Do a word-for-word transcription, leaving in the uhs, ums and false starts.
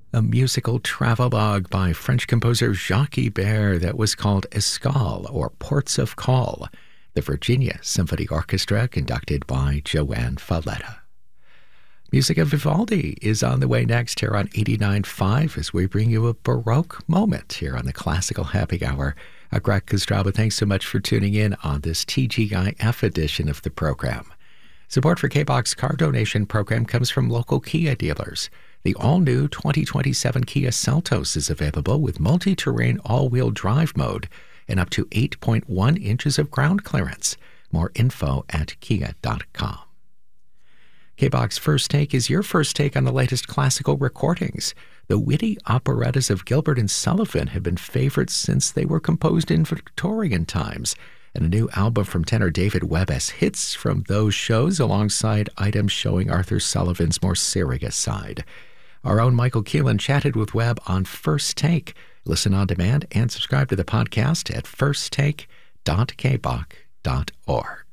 A musical travelogue by French composer Jacques Ibert that was called Escale, or Ports of Call, the Virginia Symphony Orchestra, conducted by Joanne Falletta. Music of Vivaldi is on the way next here on eighty-nine point five as we bring you a Baroque moment here on the Classical Happy Hour. Uh, Greg Kostraba, thanks so much for tuning in on this T G I F edition of the program. Support for K B O X's car donation program comes from local Kia dealers. The all-new twenty twenty-seven Kia Seltos is available with multi-terrain all-wheel drive mode and up to eight point one inches of ground clearance. More info at kia dot com. K B O X First Take is your first take on the latest classical recordings. The witty operettas of Gilbert and Sullivan have been favorites since they were composed in Victorian times, and a new album from tenor David Webb has hits from those shows alongside items showing Arthur Sullivan's more serious side. Our own Michael Keelan chatted with Webb on First Take. Listen on demand and subscribe to the podcast at first take dot k b o x dot org.